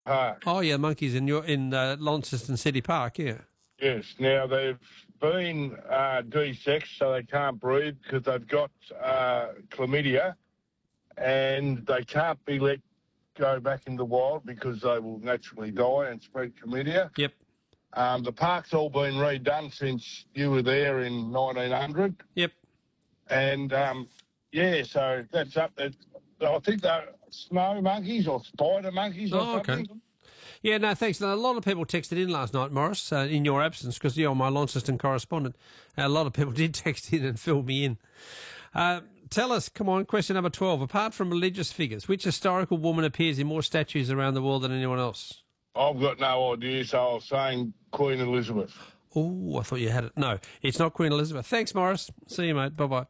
Park. Oh, yeah, monkeys in Launceston City Park, yeah. Yes. Now, they've been de-sexed, so they can't breed because they've got chlamydia, and they can't be let go back in the wild because they will naturally die and spread chlamydia. Yep. The park's all been redone since you were there in 1900. Yep. And, so that's up there. I think they're snow monkeys or spider monkeys or something. Okay. Yeah, no, thanks. Now, a lot of people texted in last night, Morris, in your absence, because you're my Launceston correspondent. A lot of people did text in and fill me in. Tell us, come on, question number 12. Apart from religious figures, which historical woman appears in more statues around the world than anyone else? I've got no idea, so I was saying Queen Elizabeth. Oh, I thought you had it. No, it's not Queen Elizabeth. Thanks, Morris. See you, mate. Bye-bye.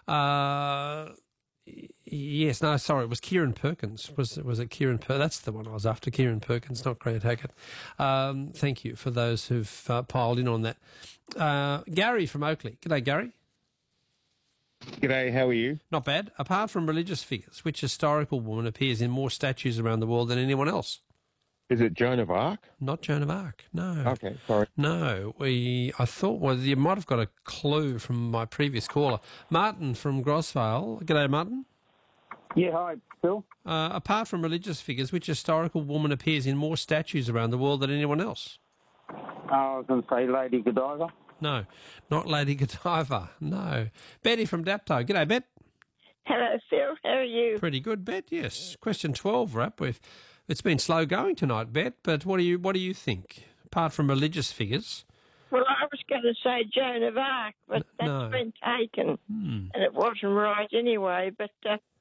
Yes, no, sorry, it was Kieran Perkins. Was it Kieran Perkins? That's the one I was after, Kieran Perkins, not Grant Hackett. Thank you for those who've piled in on that. Gary from Oakley. G'day, Gary. G'day, how are you? Not bad. Apart from religious figures, which historical woman appears in more statues around the world than anyone else? Is it Joan of Arc? Not Joan of Arc, no. Okay, sorry. No, I thought, well, you might have got a clue from my previous caller. Martin from Grosvale. G'day, Martin. Yeah, hi, Phil. Apart from religious figures, which historical woman appears in more statues around the world than anyone else? I was going to say Lady Godiva. No, not Lady Godiva, no. Betty from Dapto. G'day, Bet. Hello, Phil. How are you? Pretty good, Bet, yes. Question 12, Rap. It's been slow going tonight, Bet, but what do you think? Apart from religious figures. Well, I was going to say Joan of Arc, but that's been taken, and it wasn't right anyway. But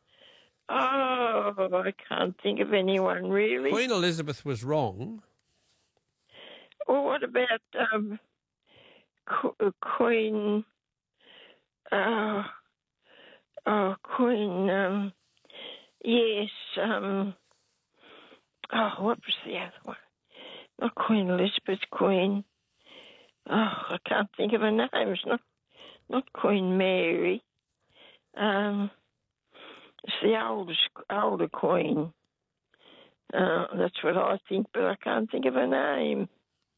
I can't think of anyone really. Queen Elizabeth was wrong. Well, what about Queen? Queen. Yes. What was the other one? Not Queen Elizabeth. Queen. I can't think of her name. It's not Queen Mary. It's the older Queen. That's what I think, but I can't think of her name.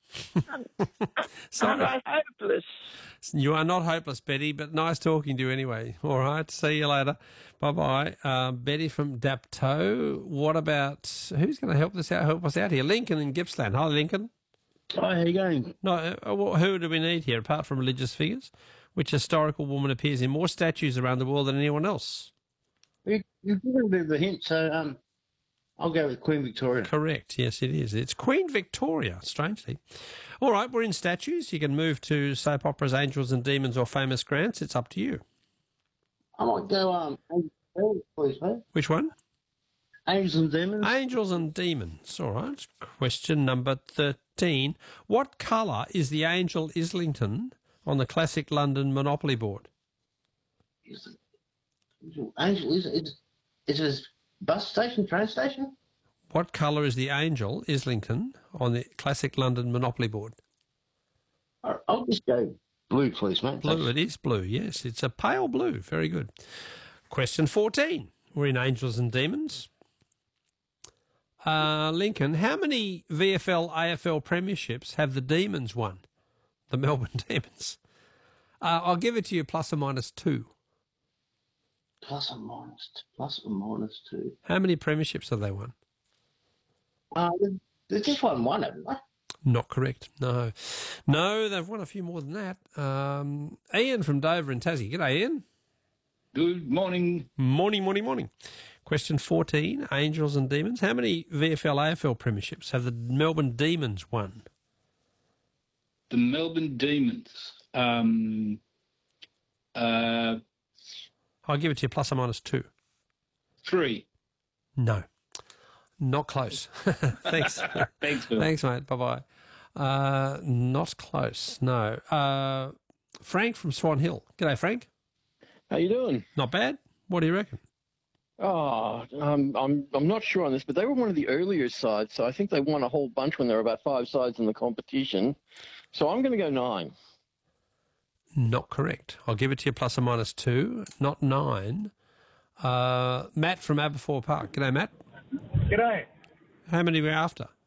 Sorry. I'm hopeless. You are not hopeless, Betty, but nice talking to you anyway. All right, see you later. Bye-bye. Betty from Dapto. What about, who's going to help us out here? Lincoln in Gippsland. Hi, Lincoln. Hi, how you going? No, who do we need here, apart from religious figures? Which historical woman appears in more statues around the world than anyone else? You've given a bit of a hint, so I'll go with Queen Victoria. Correct, yes, it is. It's Queen Victoria, strangely. All right, we're in statues. You can move to soap operas, Angels and Demons, or Famous Grants. It's up to you. I might go please, mate. Which one? Angels and Demons. Angels and Demons. All right. Question number 13. What colour is the Angel Islington on the classic London Monopoly board? Angel is it a bus station, train station? What colour is the Angel Islington on the classic London Monopoly board? I'll just go blue, please, mate. Blue, it is blue, yes. It's a pale blue. Very good. Question 14. We're in Angels and Demons. Lincoln, how many VFL AFL premierships have the Demons won? The Melbourne Demons. I'll give it to you plus or minus 2. Plus or minus 2. How many premierships have they won? They've just won one, haven't they? Not correct, no. No, they've won a few more than that. Ian from Dover in Tassie. G'day, Ian. Good morning. Morning. Question 14, Angels and Demons. How many VFL AFL premierships have the Melbourne Demons won? The Melbourne Demons. I'll give it to you plus or minus 2. 3. No. Not close. Thanks. Thanks, Phil. Thanks, mate. Bye-bye. Not close, no. Frank from Swan Hill. G'day, Frank. How you doing? Not bad. What do you reckon? Oh, I'm not sure on this, but they were one of the earlier sides, so I think they won a whole bunch when there were about 5 sides in the competition. So I'm going to go 9. Not correct. I'll give it to you plus or minus 2. Not 9. Matt from Aberfoyle Park. G'day, Matt. G'day. How many were you after?